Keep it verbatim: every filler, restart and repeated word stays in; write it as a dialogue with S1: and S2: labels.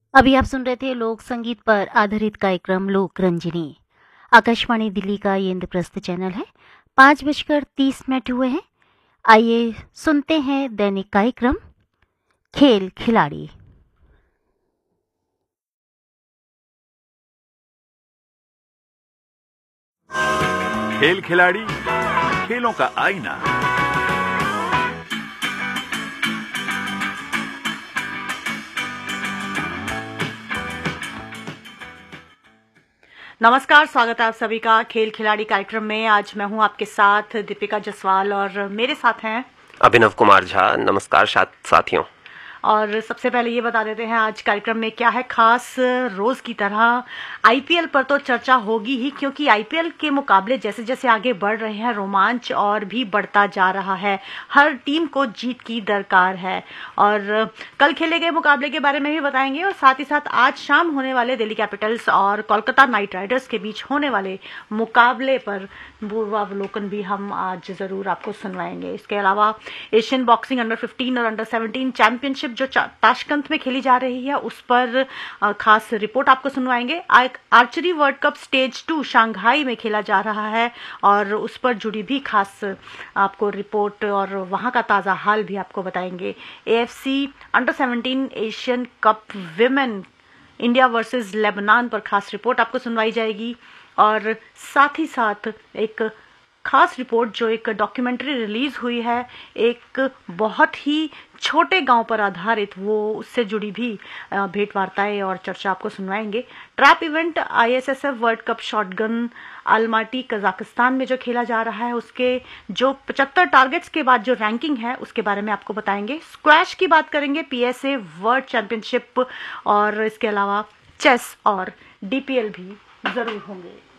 S1: अभी आप सुन रहे थे लोक संगीत पर आधारित कार्यक्रम लोक रंजनी। आकाशवाणी दिल्ली का ये इंद्रप्रस्थ चैनल है। पाँच बजकर तीस मिनट हुए हैं। आइए सुनते हैं दैनिक कार्यक्रम खेल खिलाड़ी।
S2: खेल खिलाड़ी, खेलों का आईना।
S3: नमस्कार, स्वागत है आप सभी का खेल खिलाड़ी कार्यक्रम में। आज मैं हूं आपके साथ दीपिका जसवाल और मेरे साथ हैं
S4: अभिनव कुमार झा। नमस्कार साथियों।
S3: और सबसे पहले ये बता देते हैं आज कार्यक्रम में क्या है खास। रोज की तरह आईपीएल पर तो चर्चा होगी ही, क्योंकि आईपीएल के मुकाबले जैसे जैसे आगे बढ़ रहे हैं रोमांच और भी बढ़ता जा रहा है। हर टीम को जीत की दरकार है और कल खेले गए मुकाबले के बारे में भी बताएंगे और साथ ही साथ आज शाम होने वाले दिल्ली कैपिटल्स और कोलकाता नाइट राइडर्स के बीच होने वाले मुकाबले पर पूर्वावलोकन भी हम आज जरूर आपको सुनवाएंगे। इसके अलावा एशियन बॉक्सिंग अंडर फिफ्टीन और अंडर सेवनटीन चैंपियनशिप जो ताशकंद में खेली जा रही है उस पर खास रिपोर्ट आपको सुनवाएंगे। Archery world cup stage two Shanghai में खेला जा रहा है और उस पर जुड़ी भी खास आपको रिपोर्ट और वहां का ताजा हाल भी आपको बताएंगे। AFC under seventeen Asian cup women India versus Lebanon पर खास रिपोर्ट आपको सुनवाई जाएगी और साथ ही साथ एक खास रिपोर्ट जो एक डॉक्यूमेंट्री रिलीज हुई है एक बहुत ही छोटे गांव पर आधारित, वो उससे जुड़ी भी भेंट वार्ताएं और चर्चा आपको सुनवाएंगे। Trap event ISSF world cup shotgun Almaty Kazakhstan में जो खेला जा रहा है उसके जो पचहत्तर टारगेट्स के बाद जो रैंकिंग है उसके बारे में आपको बताएंगे। स्क्वैश की बात करेंगे, पीएसए वर्ल्ड चैंपियनशिप और इसके अलावा चेस और डीपीएल भी जरूर होंगे।